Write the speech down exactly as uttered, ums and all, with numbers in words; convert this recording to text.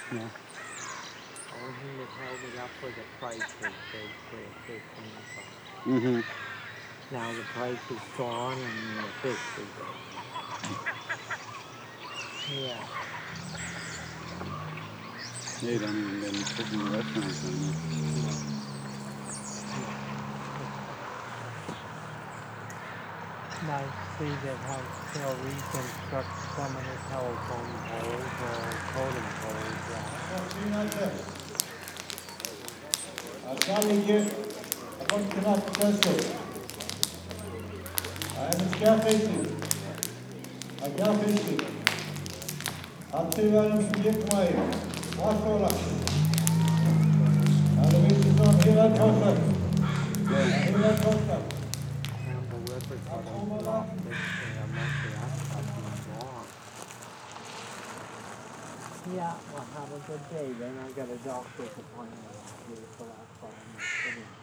Yeah. Only thing that held it up was the prices. They where fish came from. Mm-hmm. Now the price is gone and the fish is gone. Yeah. They don't even get any fish in the restaurants anymore. No. No. Now see that how they'll reconstruct some of the telephone poles or totem poles. Uh, Sadece appointment cancel. I am scarface. I scarface. Attıvarım yıkmayı. Başola. Alevizyon hilat kosa. Hilat kosa. Campbell River cut them off this uh, most of that stuff is gone. Yeah, well have a good day then. I got a doctor's appointment after, so that's why I'm not sitting.